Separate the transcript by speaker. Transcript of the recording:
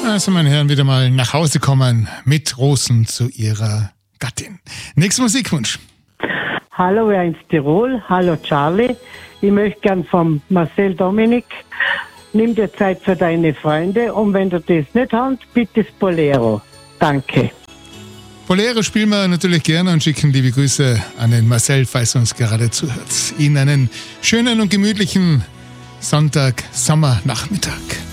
Speaker 1: also meine Herren, wieder mal nach Hause kommen mit Rosen zu ihrer Gattin. Nächster Musikwunsch.
Speaker 2: Hallo, wer ins Tirol. Hallo, Charlie. Ich möchte gern vom Marcel Dominik, nimm dir Zeit für deine Freunde und wenn du das nicht hast, bitte das Bolero. Danke.
Speaker 1: Bolero spielen wir natürlich gerne und schicken liebe Grüße an den Marcel, falls er uns gerade zuhört. Ihnen einen schönen und gemütlichen Sonntag, Sommernachmittag.